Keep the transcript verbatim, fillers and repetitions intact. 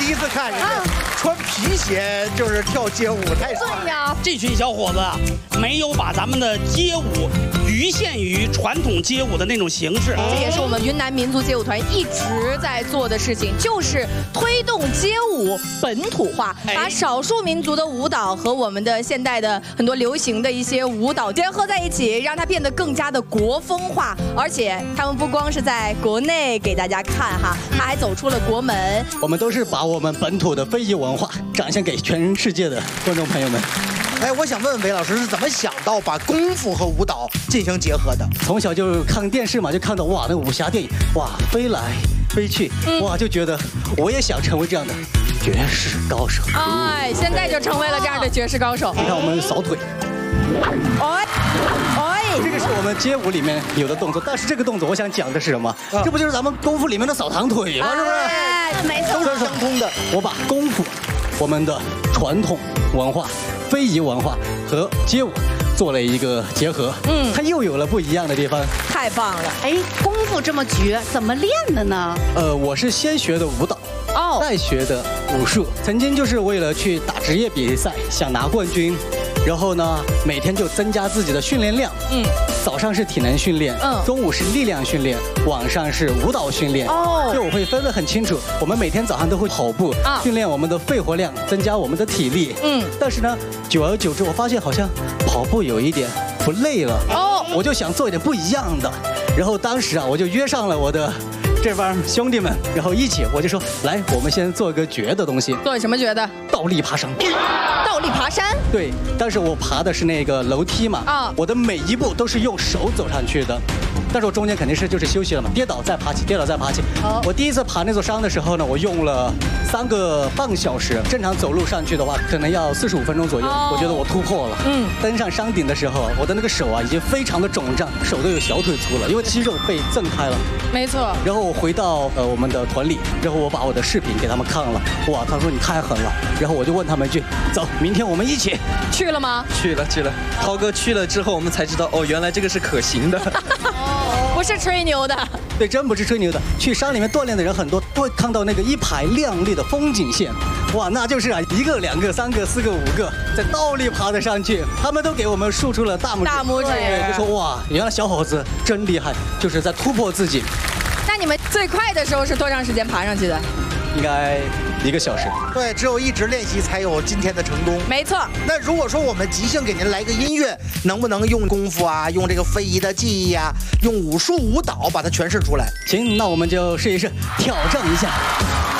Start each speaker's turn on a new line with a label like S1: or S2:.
S1: 第一次看人家穿皮鞋就是跳街舞，太帅了。
S2: 对呀，
S3: 这群小伙子没有把咱们的街舞局限于传统街舞的那种形式。
S2: 这也是我们云南民族街舞团一直在做的事情，就是推动街舞本土化，把少数民族的舞蹈和我们的现代的很多流行的一些舞蹈结合在一起，让它变得更加的国风化。而且他们不光是在国内给大家看哈，他还走出了国门。
S4: 我们都是把我们本土的非遗文化展现给全世界的观众朋友们。
S1: 哎，我想问问韦老师是怎么想到把功夫和舞蹈进行结合的？
S4: 从小就看电视嘛，就看到哇，那个武侠电影，哇，飞来飞去，哇，就觉得我也想成为这样的绝世高手。
S2: 哎，现在就成为了这样的绝世高手。
S4: 你看我们扫腿，
S2: 哎哎，
S4: 这个是我们街舞里面有的动作，但是这个动作我想讲的是什么？这不就是咱们功夫里面的扫堂腿吗？是不是？
S2: 哎，没错，
S1: 都是相通的。
S4: 我把功夫、我们的传统文化、非遗文化和街舞做了一个结合，嗯，它又有了不一样的地方。
S2: 太棒了！
S5: 哎，功夫这么绝，怎么练的呢？
S4: 呃，我是先学的舞蹈，
S2: 哦，
S4: 再学的武术。曾经就是为了去打职业比赛，想拿冠军，然后呢，每天就增加自己的训练量。嗯，早上是体能训练，嗯，中午是力量训练，晚上是舞蹈训练。哦，所以我会分得很清楚。我们每天早上都会跑步，啊，训练我们的肺活量，增加我们的体力。嗯，但是呢，久而久之，我发现好像跑步有一点不累了。哦，我就想做一点不一样的。然后当时啊，我就约上了我的这帮兄弟们，然后一起，我就说，来，我们先做一个绝的东西。
S2: 做什么绝的？
S4: 倒立爬山。
S2: 倒立爬山？
S4: 对，但是我爬的是那个楼梯嘛，啊，我的每一步都是用手走上去的。但是我中间肯定是就是休息了嘛，跌倒再爬起，跌倒再爬起。哦，我第一次爬那座山的时候呢，我用了三个半小时，正常走路上去的话，可能要四十五分钟左右。哦，我觉得我突破了。嗯，登上山顶的时候，我的那个手啊已经非常的肿胀，手都有小腿粗了，因为肌肉被震开了。
S2: 没错。
S4: 然后我回到呃我们的团里，然后我把我的视频给他们看了，哇，他说你太狠了。然后我就问他们一句，走，明天我们一起
S2: 去了吗？
S6: 去了去了，涛哥去了之后，我们才知道哦，原来这个是可行的。
S2: 不是吹牛的，
S4: 对，真不是吹牛的。去山里面锻炼的人很多，都会看到那个一排亮丽的风景线，哇，那就是啊，一个、两个、三个、四个、五个，在倒立爬得上去，他们都给我们竖出了大拇指。
S2: 大拇指，
S4: 对，就说哇，原来小伙子真厉害，就是在突破自己。
S2: 那你们最快的时候是多长时间爬上去的？
S4: 应该一个小时。
S1: 对，只有一直练习才有今天的成功。
S2: 没错。
S1: 那如果说我们即兴给您来个音乐，能不能用功夫啊，用这个非遗的技艺啊，用武术舞蹈把它诠释出来？
S4: 行，那我们就试一试，挑战一下。